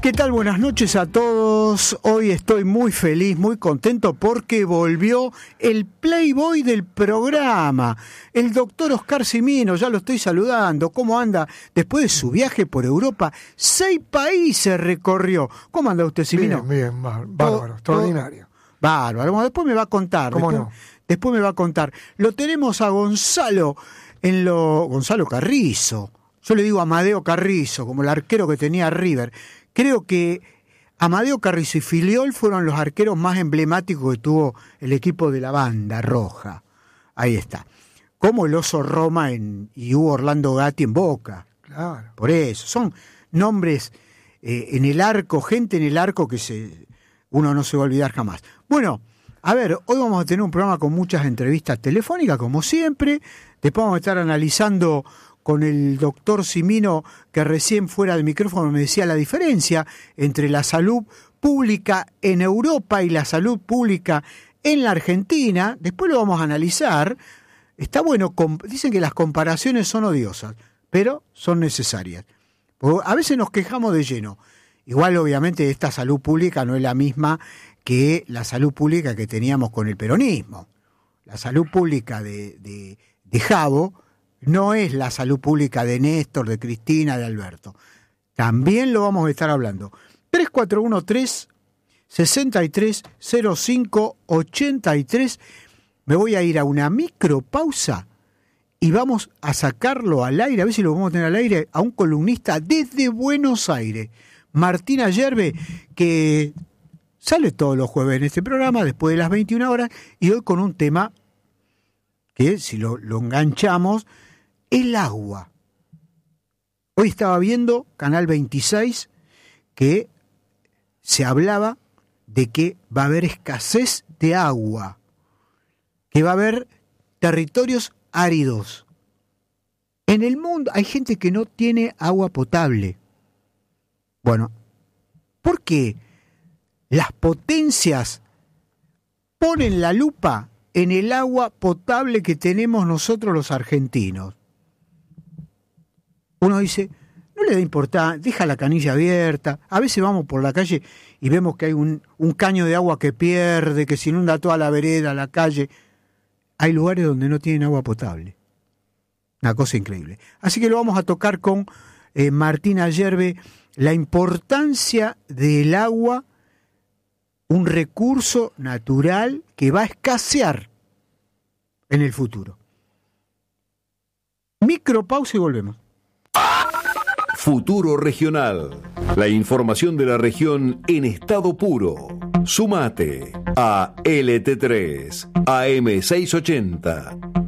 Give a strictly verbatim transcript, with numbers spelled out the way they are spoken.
¿Qué tal? Buenas noches a todos. Hoy estoy muy feliz, muy contento porque volvió el Playboy del programa, el doctor Oscar Cimino. Ya lo estoy saludando. ¿Cómo anda? Después de su viaje por Europa, seis países recorrió. ¿Cómo anda usted, Cimino? Bien, bien, bárbaro, extraordinario. Bárbaro. Bueno, después me va a contar. ¿Cómo después, no? Después me va a contar. Lo tenemos a Gonzalo, en lo Gonzalo Carrizo. Yo le digo Amadeo Carrizo, como el arquero que tenía River. Creo que Amadeo Carrizo y Filiol fueron los arqueros más emblemáticos que tuvo el equipo de la banda roja. Ahí está. Como el Oso Roma en, y Hugo Orlando Gatti en Boca. Claro. Por eso. Son nombres eh, en el arco, gente en el arco que se, uno no se va a olvidar jamás. Bueno, a ver, hoy vamos a tener un programa con muchas entrevistas telefónicas, como siempre. Después vamos a estar analizando con el doctor Cimino, que recién fuera del micrófono me decía la diferencia entre la salud pública en Europa y la salud pública en la Argentina. Después lo vamos a analizar. Está bueno, dicen que las comparaciones son odiosas, pero son necesarias. Porque a veces nos quejamos de lleno. Igual, obviamente, esta salud pública no es la misma que la salud pública que teníamos con el peronismo. La salud pública de, de, de Jabo no es la salud pública de Néstor, de Cristina, de Alberto. También lo vamos a estar hablando. tres cuatro uno tres, seis tres cero cinco, ocho tres. Me voy a ir a una micropausa y vamos a sacarlo al aire, a ver si lo vamos a tener al aire, a un columnista desde Buenos Aires, Martín Ayerbe, que sale todos los jueves en este programa, después de las veintiuna horas, y hoy con un tema que, si lo, lo enganchamos, el agua. Hoy estaba viendo Canal veintiséis que se hablaba de que va a haber escasez de agua, que va a haber territorios áridos. En el mundo hay gente que no tiene agua potable. Bueno, ¿por qué las potencias ponen la lupa en el agua potable que tenemos nosotros los argentinos? Uno dice, no le da importancia, deja la canilla abierta. A veces vamos por la calle y vemos que hay un, un caño de agua que pierde, que se inunda toda la vereda, la calle. Hay lugares donde no tienen agua potable. Una cosa increíble. Así que lo vamos a tocar con eh, Martín Ayerbe, la importancia del agua, un recurso natural que va a escasear en el futuro. Micropausa y volvemos. Futuro Regional. La información de la región en estado puro. Sumate a L T tres, A M seiscientos ochenta,